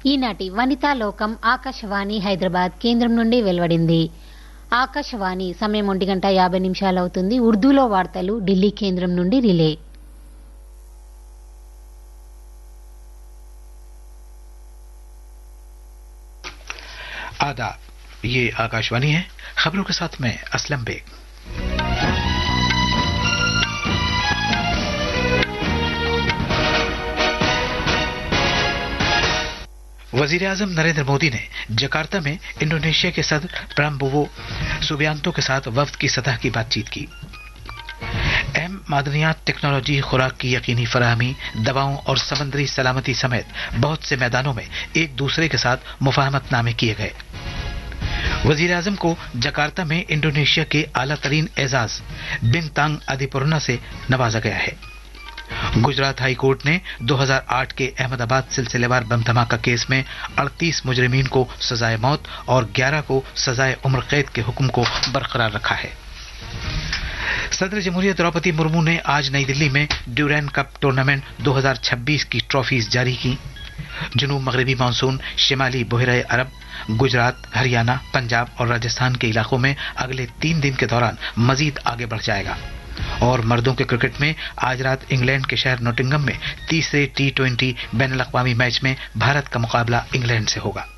ఈనాటి వనితా లోకం ఆకాశవాణి హైదరాబాద్ కేంద్రం నుండి వెలువడింది. ఆకాశవాణి సమయం 1:50 అవుతుంది. ఉర్దూలో వార్తలు ఢిల్లీ కేంద్రం నుండి రిలే. आदाब, ये आकाशवाणी है। खबरों के साथ मैं असलम बेग। वजीर आजम नरेंद्र मोदी ने जकार्ता में इंडोनेशिया के सदर प्राबोवो सुबियांतो के साथ वफ्द की सतह की बातचीत की। अहम मादनियात, टेक्नोलॉजी, खुराक की यकीनी फराहमी, दवाओं और समुद्री सलामती समेत बहुत से मैदानों में एक दूसरे के साथ मुफाहमतनामे किए गए। वजीर आजम को जकार्ता में इंडोनेशिया के आला तरीन एजाज बिनतांग अधिपूर्णा से नवाजा गया है। गुजरात हाई कोर्ट ने 2008 के अहमदाबाद सिलसिलेवार बम धमाका केस में 38 मुजरिमीन को सजाए मौत और 11 को सजाए उम्र कैद के हुक्म को बरकरार रखा है। सदर जमहूरियत द्रौपदी मुर्मू ने आज नई दिल्ली में ड्यूरेन कप टूर्नामेंट 2026 की ट्रॉफीज जारी की। जनूब मगरबी मानसून शिमाली बहरे अरब, गुजरात, हरियाणा, पंजाब और राजस्थान के इलाकों में अगले 3 दिन के दौरान मजीद आगे बढ़ जाएगा। और मर्दों के क्रिकेट में आज रात इंग्लैंड के शहर नोटिंगम में तीसरे T20 बैनुल-अक़वामी मैच में भारत का मुकाबला इंग्लैंड से होगा।